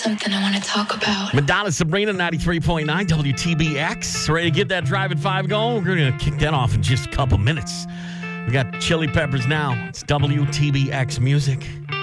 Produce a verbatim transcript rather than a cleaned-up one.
Something I want to talk about. Madonna Sabrina, ninety-three point nine W T B X. Ready to get that Drive at five going? We're going to kick that off in just a couple minutes. We got Chili Peppers now. It's W T B X music.